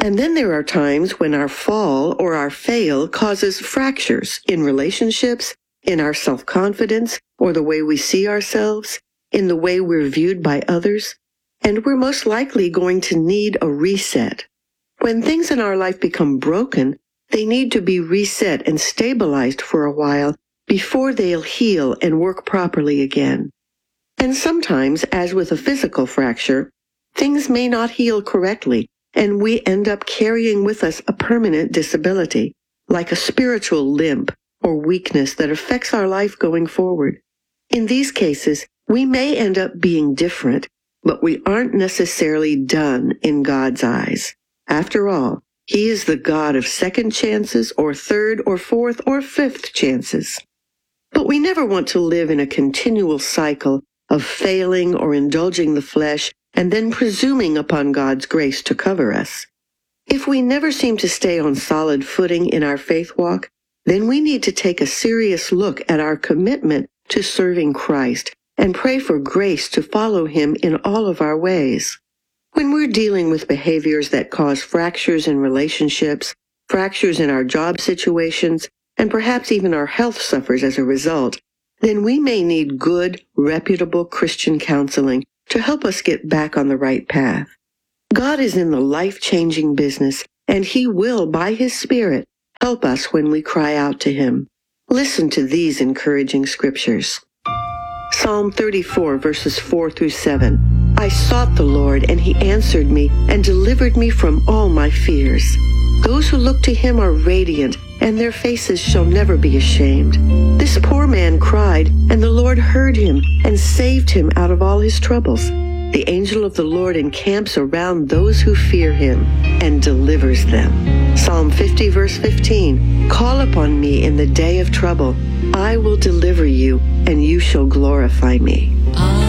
And then there are times when our fall or our fail causes fractures in relationships, in our self-confidence, or the way we see ourselves, in the way we're viewed by others, and we're most likely going to need a reset. When things in our life become broken, they need to be reset and stabilized for a while before they'll heal and work properly again. And sometimes, as with a physical fracture, things may not heal correctly, and we end up carrying with us a permanent disability, like a spiritual limp or weakness that affects our life going forward. In these cases, we may end up being different, but we aren't necessarily done in God's eyes. After all, He is the God of second chances or third or fourth or fifth chances. But we never want to live in a continual cycle of failing or indulging the flesh and then presuming upon God's grace to cover us. If we never seem to stay on solid footing in our faith walk, then we need to take a serious look at our commitment to serving Christ and pray for grace to follow Him in all of our ways. When we're dealing with behaviors that cause fractures in relationships, fractures in our job situations, and perhaps even our health suffers as a result, then we may need good, reputable Christian counseling to help us get back on the right path. God is in the life-changing business, and He will, by His Spirit, help us when we cry out to Him. Listen to these encouraging scriptures. Psalm 34, verses 4 through 7. I sought the Lord, and He answered me and delivered me from all my fears. Those who look to Him are radiant, and their faces shall never be ashamed. This poor man cried, and the Lord heard him and saved him out of all his troubles. The angel of the Lord encamps around those who fear Him and delivers them. Psalm 50, verse 15. Call upon me in the day of trouble. I will deliver you, and you shall glorify me.